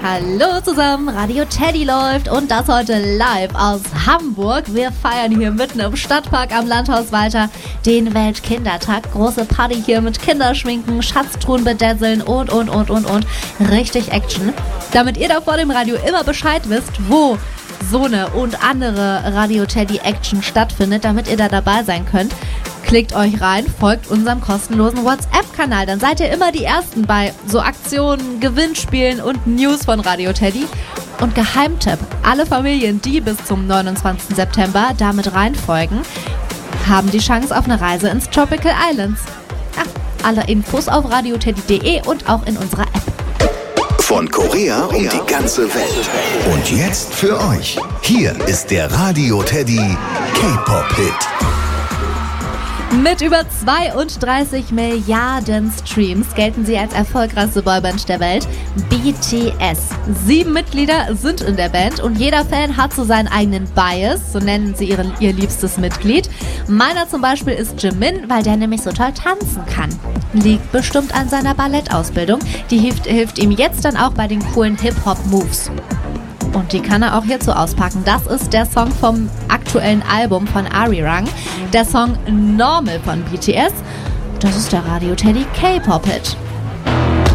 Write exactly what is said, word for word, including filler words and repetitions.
Hallo zusammen, Radio Teddy läuft und das heute live aus Hamburg. Wir feiern hier mitten im Stadtpark am Landhaus weiter den Weltkindertag. Große Party hier mit Kinderschminken, Schatztruhen bedazzlen und, und, und, und, und. Richtig Action. Damit ihr da vor dem Radio immer Bescheid wisst, wo so eine und andere Radio Teddy Action stattfindet, damit ihr da dabei sein könnt, klickt euch rein, folgt unserem kostenlosen WhatsApp-Kanal. Dann seid ihr immer die Ersten bei so Aktionen, Gewinnspielen und News von Radio Teddy. Und Geheimtipp, alle Familien, die bis zum neunundzwanzigsten September damit reinfolgen, haben die Chance auf eine Reise ins Tropical Islands. Ja, alle Infos auf radioteddy punkt de und auch in unserer App. Von Korea um die ganze Welt. Und jetzt für euch. Hier ist der Radio Teddy K-Pop-Hit. Mit über zweiunddreißig Milliarden Streams gelten sie als erfolgreichste Boyband der Welt, B T S. Sieben Mitglieder sind in der Band und jeder Fan hat so seinen eigenen Bias, so nennen sie ihren, ihr liebstes Mitglied. Meiner zum Beispiel ist Jimin, weil der nämlich so toll tanzen kann. Liegt bestimmt an seiner Ballettausbildung, die hilft, hilft ihm jetzt dann auch bei den coolen Hip-Hop-Moves. Und die kann er auch hierzu auspacken. Das ist der Song vom aktuellen Album von Arirang. Der Song Normal von B T S. Das ist der Radio Teddy K-Pop-Hit.